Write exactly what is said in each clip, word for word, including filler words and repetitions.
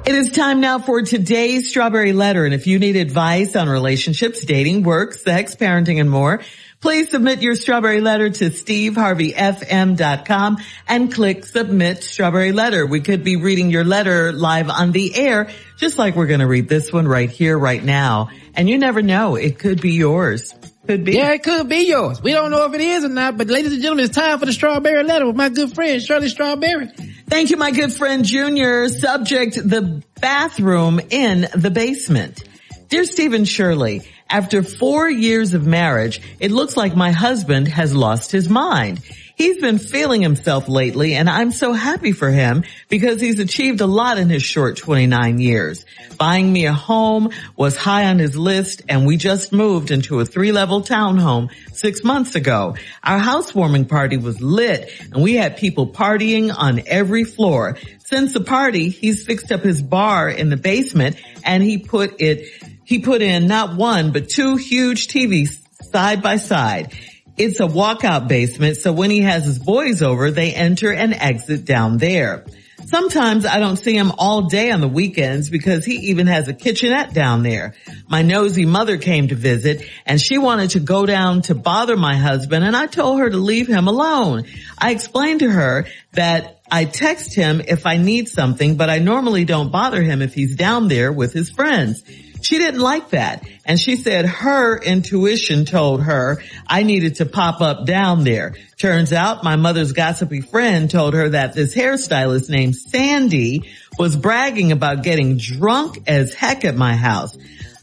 It is time now for today's Strawberry Letter. And if you need advice on relationships, dating, work, sex, parenting, and more, please submit your Strawberry Letter to steve harvey f m dot com and click Submit Strawberry Letter. We could be reading your letter live on the air, just like we're going to read this one right here, right now. And you never know, it could be yours. Could be. Yeah, it could be yours. We don't know if it is or not, but ladies and gentlemen, it's time for the Strawberry Letter with my good friend, Shirley Strawberry. Thank you, my good friend, Junior. Subject, the bathroom in the basement. Dear Steve and Shirley, after four years of marriage, it looks like my husband has lost his mind. He's been feeling himself lately, and I'm so happy for him because he's achieved a lot in his short twenty-nine years. Buying me a home was high on his list, and we just moved into a three-level townhome six months ago. Our housewarming party was lit, and we had people partying on every floor. Since the party, he's fixed up his bar in the basement, and he put it, he put in not one, but two huge T Vs side by side. It's a walkout basement, so when he has his boys over, they enter and exit down there. Sometimes I don't see him all day on the weekends because he even has a kitchenette down there. My nosy mother came to visit, and she wanted to go down to bother my husband, and I told her to leave him alone. I explained to her that I text him if I need something, but I normally don't bother him if he's down there with his friends. She didn't like that, and she said her intuition told her I needed to pop up down there. Turns out my mother's gossipy friend told her that this hairstylist named Sandy was bragging about getting drunk as heck at my house.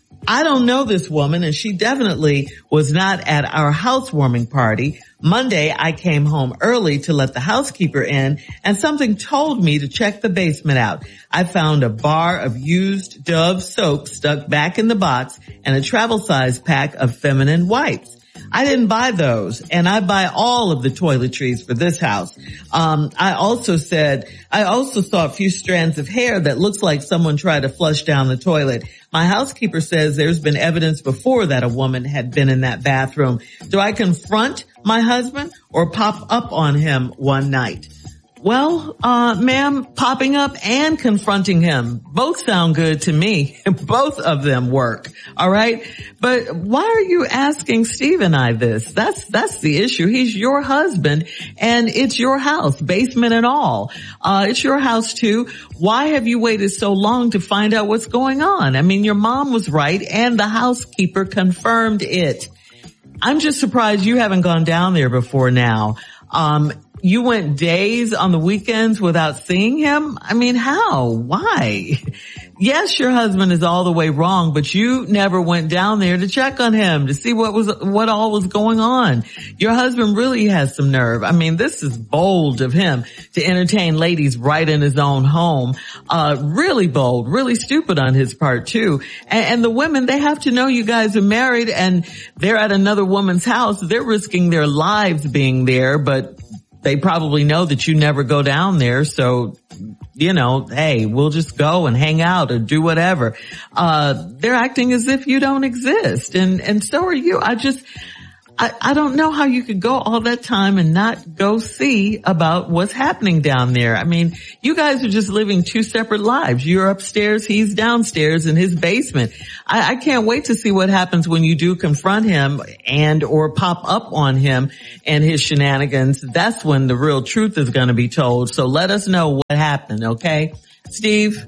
I don't know this woman, and she definitely was not at our housewarming party. Monday, I came home early to let the housekeeper in, and something told me to check the basement out. I found a bar of used Dove soap stuck back in the box and a travel size pack of feminine wipes. I didn't buy those, and I buy all of the toiletries for this house. Um, I also said, I also saw a few strands of hair that looks like someone tried to flush down the toilet. My housekeeper says there's been evidence before that a woman had been in that bathroom. Do I confront my husband or pop up on him one night? Well, uh, ma'am, popping up and confronting him. Both sound good to me. Both of them work. All right. But why are you asking Steve and I this? That's, that's the issue. He's your husband and it's your house, basement and all. Uh, it's your house too. Why have you waited so long to find out what's going on? I mean, your mom was right and the housekeeper confirmed it. I'm just surprised you haven't gone down there before now. Um, You went days on the weekends without seeing him? I mean, how? Why? Yes, your husband is all the way wrong, but you never went down there to check on him, to see what was, what all was going on. Your husband really has some nerve. I mean, this is bold of him to entertain ladies right in his own home. Uh, really bold, really stupid on his part too. And, and the women, they have to know you guys are married and they're at another woman's house. They're risking their lives being there, but they probably know that you never go down there. So, you know, hey, we'll just go and hang out or do whatever. Uh, they're acting as if you don't exist. And, and so are you. I just, I, I don't know how you could go all that time and not go see about what's happening down there. I mean, you guys are just living two separate lives. You're upstairs, he's downstairs in his basement. I, I can't wait to see what happens when you do confront him and or pop up on him and his shenanigans. That's when the real truth is going to be told. So let us know what happened, okay? Steve?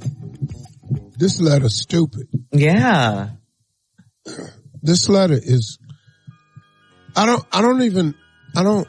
This letter's stupid. Yeah. This letter is, I don't, I don't even, I don't,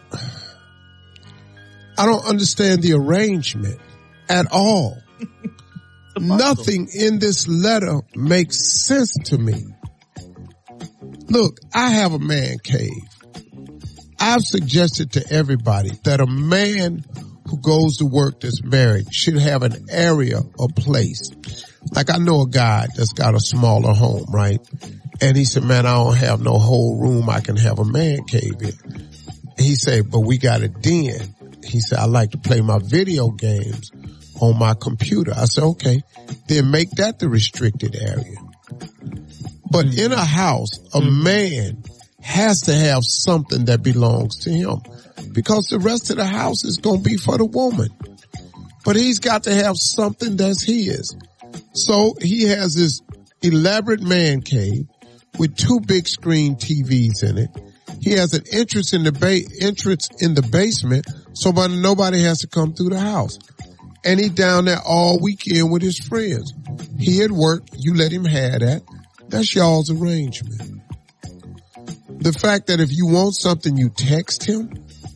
I don't understand the arrangement at all. Nothing in this letter makes sense to me. Look, I have a man cave. I've suggested to everybody that a man who goes to work that's married should have an area or place. Like I know a guy that's got a smaller home, right? And he said, man, I don't have no whole room I can have a man cave in. He said, but we got a den. He said, I like to play my video games on my computer. I said, okay, then make that the restricted area. But mm-hmm. in a house, a mm-hmm. man has to have something that belongs to him because the rest of the house is going to be for the woman. But he's got to have something that's his. So he has this elaborate man cave with two big screen T Vs in it. He has an entrance in the ba- entrance in the basement, so nobody has to come through the house. And he down there all weekend with his friends. He at work, you let him have that. That's y'all's arrangement. The fact that if you want something, you text him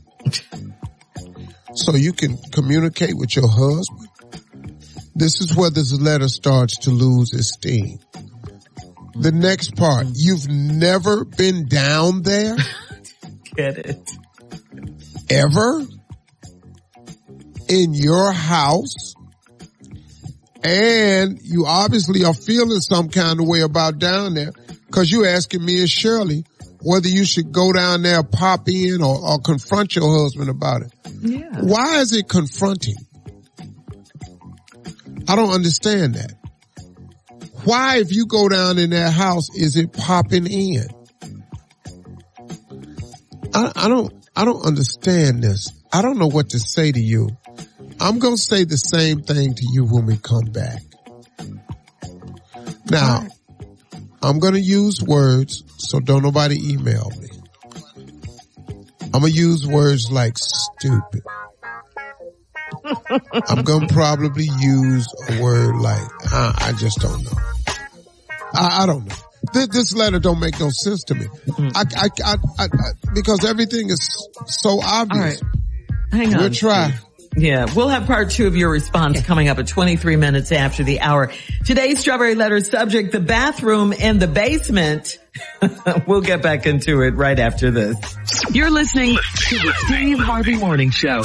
so you can communicate with your husband. This is where this letter starts to lose its steam. The next part, you've never been down there? Get it. Ever? In your house? And you obviously are feeling some kind of way about down there because you're asking me and Shirley whether you should go down there, pop in, or, or confront your husband about it. Yeah. Why is it confronting? I don't understand that. Why, if you go down in that house, is it popping in? I, I don't, I don't understand this. I don't know what to say to you. I'm going to say the same thing to you when we come back. Now, I'm going to use words, so don't nobody email me. I'm going to use words like stupid. I'm going to probably use a word like, uh, I just don't know. I, I don't know. This, this letter don't make no sense to me. Mm-hmm. I, I, I, I, I, because everything is so obvious. All right. Hang on. We'll try. Yeah, we'll have part two of your response coming up at twenty-three minutes after the hour. Today's Strawberry Letter subject, the bathroom in the basement. We'll get back into it right after this. You're listening to the Steve Harvey Morning Show.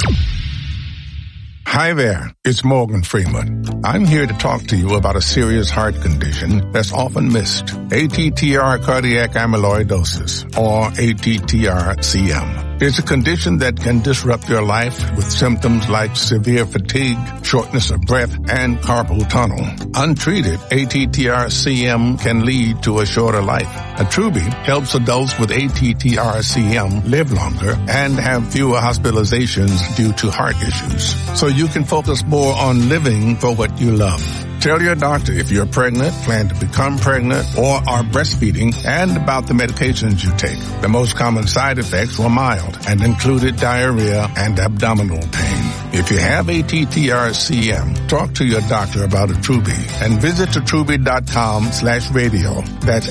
Hi there, it's Morgan Freeman. I'm here to talk to you about a serious heart condition that's often missed. A T T R cardiac amyloidosis, or A T T R C M. It's a condition that can disrupt your life with symptoms like severe fatigue, shortness of breath, and carpal tunnel. Untreated, A T T R C M can lead to a shorter life. Attruby helps adults with A T T R C M live longer and have fewer hospitalizations due to heart issues. So you can focus more on living for what you love. Tell your doctor if you're pregnant, plan to become pregnant, or are breastfeeding, and about the medications you take. The most common side effects were mild and included diarrhea and abdominal pain. If you have A T T R C M, talk to your doctor about Attruby and visit attruby.com slash radio. That's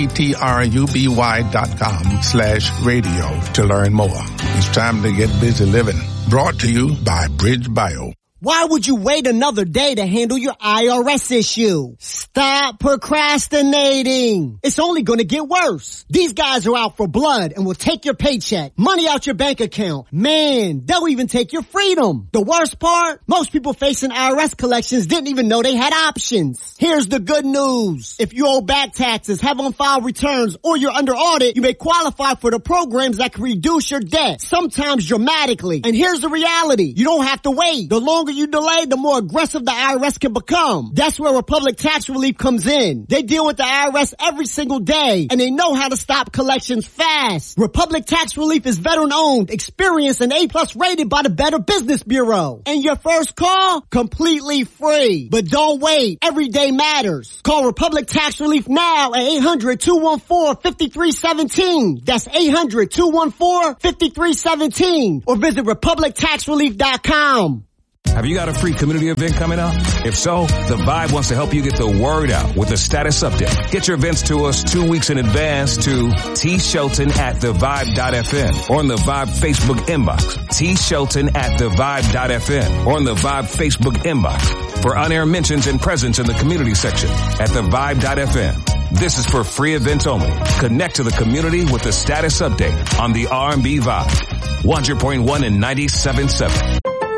A-T-T-R-U-B-Y dot com slash radio to learn more. It's time to get busy living. Brought to you by Bridge Bio. Why would you wait another day to handle your I R S issue? Stop procrastinating. It's only going to get worse. These guys are out for blood and will take your paycheck, money out your bank account. Man, they'll even take your freedom. The worst part? Most people facing I R S collections didn't even know they had options. Here's the good news. If you owe back taxes, have on-file returns, or you're under audit, you may qualify for the programs that can reduce your debt, sometimes dramatically. And here's the reality. You don't have to wait. The longer you delay, the more aggressive the I R S can become. That's where Republic Tax Relief comes in. They deal with the I R S every single day, and they know how to stop collections fast. Republic Tax Relief is veteran-owned, experienced, and A-plus rated by the Better Business Bureau. And your first call? Completely free. But don't wait. Every day matters. Call Republic Tax Relief now at eight hundred, two one four, five three one seven. That's eight hundred, two one four, five three one seven. Or visit republic tax relief dot com. Have you got a free community event coming up? If so, The Vibe wants to help you get the word out with a status update. Get your events to us two weeks in advance to T Shelton at the vibe dot f m or on the Vibe Facebook inbox. T Shelton at the vibe dot f m or on the Vibe Facebook inbox for on-air mentions and presence in the community section at the vibe dot f m. This is for free events only. Connect to the community with the status update on the R and B Vibe. one hundred point one and ninety-seven point seven.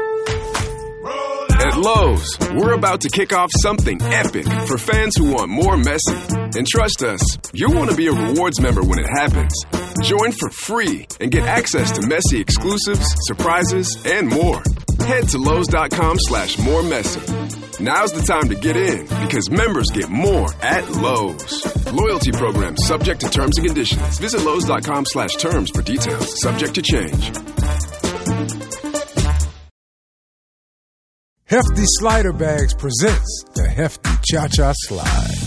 At Lowe's, we're about to kick off something epic for fans who want more Messi. And trust us, you'll want to be a rewards member when it happens. Join for free and get access to Messi exclusives, surprises, and more. Head to Lowe's.com slash more Messi. Now's the time to get in because members get more at Lowe's. Loyalty program subject to terms and conditions. Visit Lowe's.com slash terms for details. Subject to change. Hefty Slider Bags presents the Hefty Cha-Cha Slide.